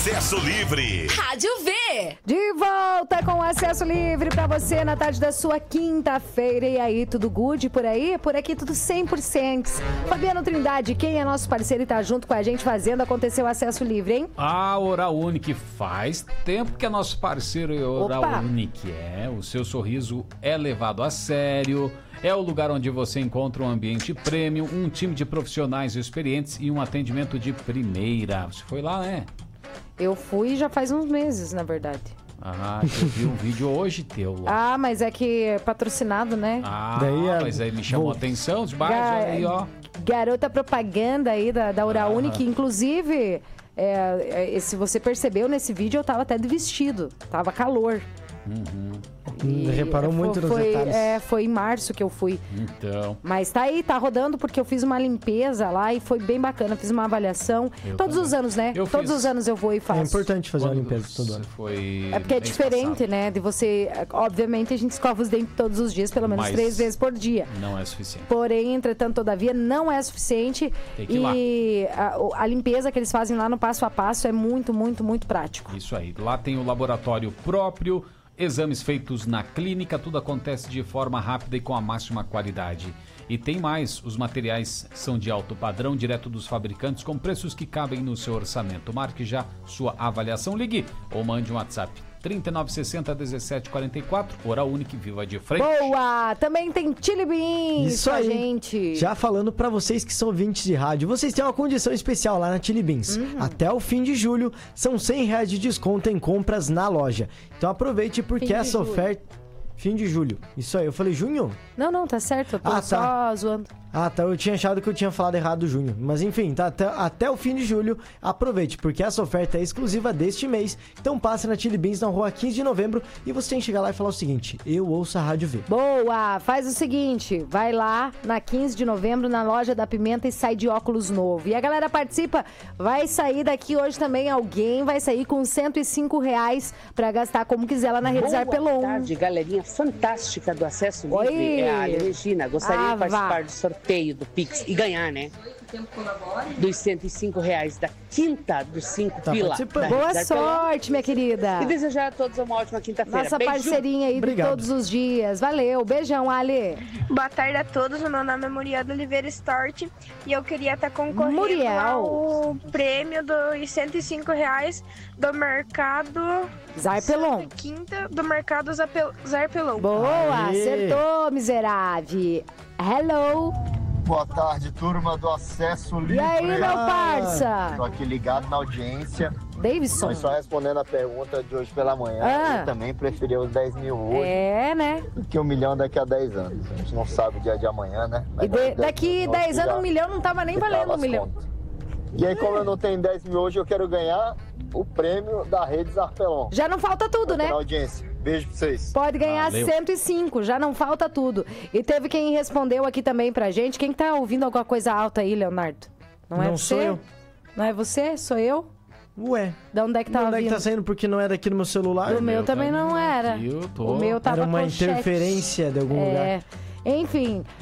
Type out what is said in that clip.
Acesso Livre. Rádio V. De volta com acesso livre pra você na tarde da sua quinta-feira. E aí, tudo good por aí? Por aqui tudo 100%. Fabiano Trindade, quem é nosso parceiro e tá junto com a gente fazendo acontecer o acesso livre, hein? A Oral Unique faz tempo que é nosso parceiro. Oral Unique o seu sorriso é levado a sério. É o lugar onde você encontra um ambiente premium, um time de profissionais experientes e um atendimento de primeira. Você foi lá, né? Eu fui já faz uns meses, na verdade. Ah, eu vi um vídeo hoje teu lá. Ah, mas é que é patrocinado, né? Ah, mas aí me chamou a atenção. Olha aí, ó. Garota propaganda aí da Oral Unique, inclusive, se você percebeu nesse vídeo, eu tava até de vestido, tava calor. Reparou muito nos detalhes. Foi em março que eu fui. Então. Mas tá aí, tá rodando, porque eu fiz uma limpeza lá e foi bem bacana. Fiz uma avaliação. Todos os anos, né? Todos os anos eu vou e faço. É importante fazer uma limpeza todo ano. É porque é diferente, né? De você... Obviamente, a gente escova os dentes todos os dias, pelo menos 3 vezes por dia. Não é suficiente. Porém, entretanto, todavia, não é suficiente. Tem que ir lá. E a limpeza que eles fazem lá no passo a passo é muito, muito, muito prático. Isso aí. Lá tem o laboratório próprio, exames feitos na clínica, tudo acontece de forma rápida e com a máxima qualidade. E tem mais, os materiais são de alto padrão, direto dos fabricantes, com preços que cabem no seu orçamento. Marque já sua avaliação, ligue ou mande um WhatsApp. 3960-1744, Oral Unique, viva de frente. Boa! Também tem Chili Beans Isso com a aí. gente. Já falando pra vocês que são ouvintes de rádio, vocês têm uma condição especial lá na Chili Beans. Até o fim de julho, são R$100 de desconto em compras na loja. Então aproveite porque essa oferta... Fim de julho. Isso aí, eu falei junho? Não, tá certo. Eu tô só zoando. Ah, tá. Eu tinha achado que eu tinha falado errado junho. Mas enfim, tá até o fim de julho. Aproveite, porque essa oferta é exclusiva deste mês. Então passe na Chili Beans na rua 15 de novembro e você tem que chegar lá e falar o seguinte: eu ouço a Rádio V. Boa! Faz o seguinte, vai lá na 15 de novembro na loja da Pimenta e sai de óculos novo. E a galera participa, vai sair daqui hoje também, alguém vai sair com R$105 pra gastar como quiser lá na Rede Arpelon. Boa tarde, galerinha fantástica do Acesso Livre. Oi. É a Ali Regina. Gostaria de participar do sorteio do Pix e ganhar, né? Dos R$105 da quinta dos 5 pila. Boa sorte, minha querida. E desejar a todos uma ótima quinta-feira. Nossa Beijo. parceirinha aí de todos os dias. Valeu, beijão, Ali. Boa tarde a todos, meu nome é Muriel Oliveira Stort e eu queria estar concorrendo ao prêmio dos R$105 do mercado Zarpelon. Quinta do mercado Zarpelon. Boa, acertou, miserável. Hello. Boa tarde, turma do Acesso Livre. E aí, meu parça? Tô aqui ligado na audiência. Davidson. Mas só respondendo a pergunta de hoje pela manhã, eu também preferia os 10 mil hoje. né? Do que 1 milhão daqui a 10 anos. A gente não sabe o dia de amanhã, né? Mas Daqui 10 anos, 1 milhão não tava nem valendo 1 milhão. E aí, como eu não tenho 10 mil hoje, eu quero ganhar o prêmio da Rede Zarpelon. Já não falta tudo, né? Na audiência. Beijo pra vocês. Pode ganhar 105, já não falta tudo. E teve quem respondeu aqui também pra gente. Quem tá ouvindo alguma coisa alta aí, Leonardo? Não é você? Sou eu. Não é você? Sou eu? Ué. Da onde é que tá Onde é que tá saindo? Porque não é daqui no meu celular? O meu também não era. O meu tava Era uma com interferência de algum lugar. Enfim,